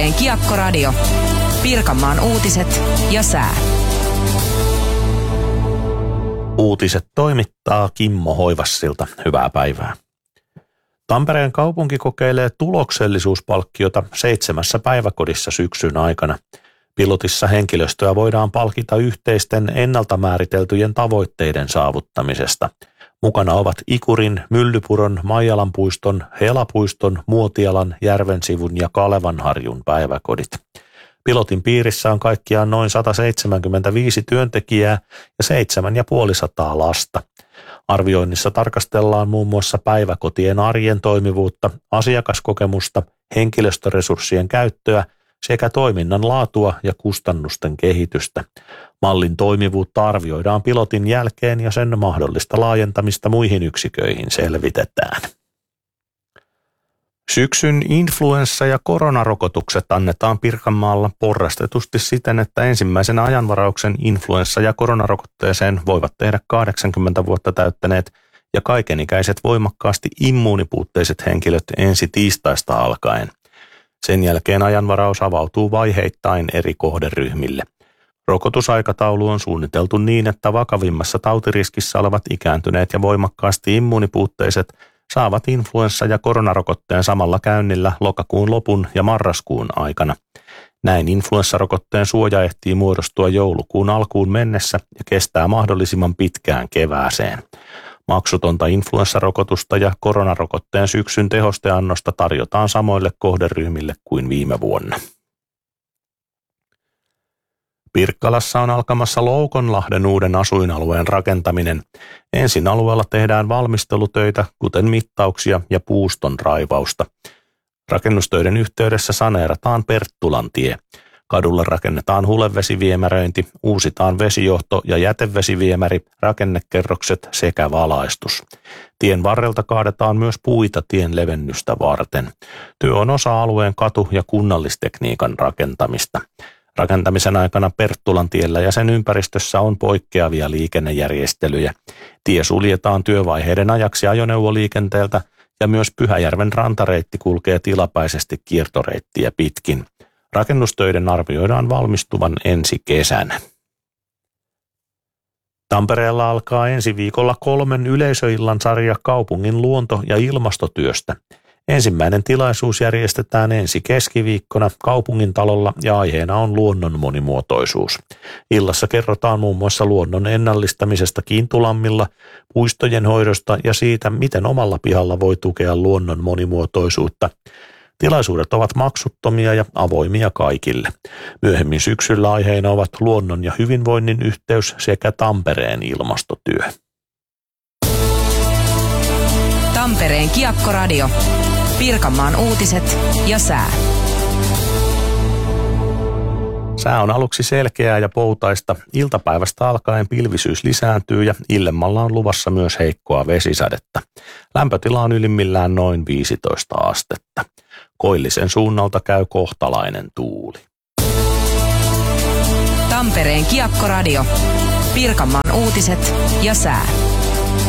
Tampereen Kiekkoradio. Pirkanmaan uutiset ja sää. Uutiset toimittaa Kimmo Hoivassilta. Hyvää päivää. Tampereen kaupunki kokeilee tuloksellisuuspalkkiota 7 päiväkodissa syksyn aikana. Pilotissa henkilöstöä voidaan palkita yhteisten ennalta määriteltyjen tavoitteiden saavuttamisesta. Mukana ovat Ikurin, Myllypuron, Maijalanpuiston, Helapuiston, Muotialan, Järvensivun ja Kalevanharjun päiväkodit. Pilotin piirissä on kaikkiaan noin 175 työntekijää ja 750 lasta. Arvioinnissa tarkastellaan muun muassa päiväkotien arjen toimivuutta, asiakaskokemusta, henkilöstöresurssien käyttöä sekä toiminnan laatua ja kustannusten kehitystä. Mallin toimivuutta arvioidaan pilotin jälkeen ja sen mahdollista laajentamista muihin yksiköihin selvitetään. Syksyn influenssa- ja koronarokotukset annetaan Pirkanmaalla porrastetusti siten, että ensimmäisen ajanvarauksen influenssa- ja koronarokotteeseen voivat tehdä 80 vuotta täyttäneet ja kaikenikäiset voimakkaasti immuunipuutteiset henkilöt ensi tiistaista alkaen. Sen jälkeen ajanvaraus avautuu vaiheittain eri kohderyhmille. Rokotusaikataulu on suunniteltu niin, että vakavimmassa tautiriskissä olevat ikääntyneet ja voimakkaasti immuunipuutteiset saavat influenssa- ja koronarokotteen samalla käynnillä lokakuun lopun ja marraskuun aikana. Näin influenssarokotteen suoja ehtii muodostua joulukuun alkuun mennessä ja kestää mahdollisimman pitkään kevääseen. Maksutonta influenssarokotusta ja koronarokotteen syksyn tehosteannosta tarjotaan samoille kohderyhmille kuin viime vuonna. Pirkkalassa on alkamassa Loukonlahden uuden asuinalueen rakentaminen. Ensin alueella tehdään valmistelutöitä, kuten mittauksia ja puuston raivausta. Rakennustöiden yhteydessä saneerataan Perttulantie. Kadulla rakennetaan hulevesiviemäröinti, uusitaan vesijohto- ja jätevesiviemäri, rakennekerrokset sekä valaistus. Tien varrelta kaadetaan myös puita tien levennystä varten. Työ on osa alueen katu- ja kunnallistekniikan rakentamista. Rakentamisen aikana Perttulantiellä ja sen ympäristössä on poikkeavia liikennejärjestelyjä. Tie suljetaan työvaiheiden ajaksi ajoneuvoliikenteeltä ja myös Pyhäjärven rantareitti kulkee tilapäisesti kiertoreittiä pitkin. Rakennustöiden arvioidaan valmistuvan ensi kesänä. Tampereella alkaa ensi viikolla 3 yleisöillan sarja kaupungin luonto- ja ilmastotyöstä. Ensimmäinen tilaisuus järjestetään ensi keskiviikkona kaupungintalolla ja aiheena on luonnon monimuotoisuus. Illassa kerrotaan muun muassa luonnon ennallistamisesta Kintulammilla, puistojen hoidosta ja siitä, miten omalla pihalla voi tukea luonnon monimuotoisuutta. Tilaisuudet ovat maksuttomia ja avoimia kaikille. Myöhemmin syksyllä aiheena ovat luonnon ja hyvinvoinnin yhteys sekä Tampereen ilmastotyö. Tampereen Kiekkoradio. Pirkanmaan uutiset ja sää. Sää on aluksi selkeää ja poutaista. Iltapäivästä alkaen pilvisyys lisääntyy ja illemmalla on luvassa myös heikkoa vesisadetta. Lämpötila on ylimmillään noin 15 astetta. Koillisen suunnalta käy kohtalainen tuuli. Tampereen Kiekkoradio. Pirkanmaan uutiset ja sää.